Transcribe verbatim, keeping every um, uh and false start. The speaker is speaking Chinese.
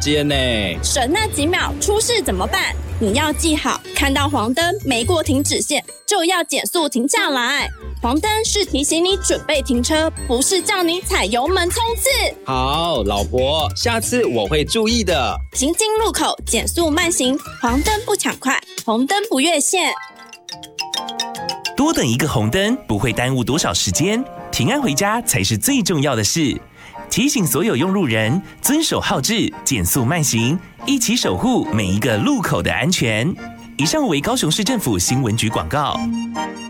间呢。 省那几秒，出事怎么办？你要记好，看到黄灯没过停止线，就要减速停下来。黄灯是提醒你准备停车，不是叫你踩油门冲刺。 好，老婆，下次我会注意的。 行经路口减速慢行，黄灯不抢快，红灯不越线。 多等一个红灯不会耽误多少时间，平安回家才是最重要的事。提醒所有用路人遵守号志，减速慢行，一起守护每一个路口的安全。以上为高雄市政府新闻局广告。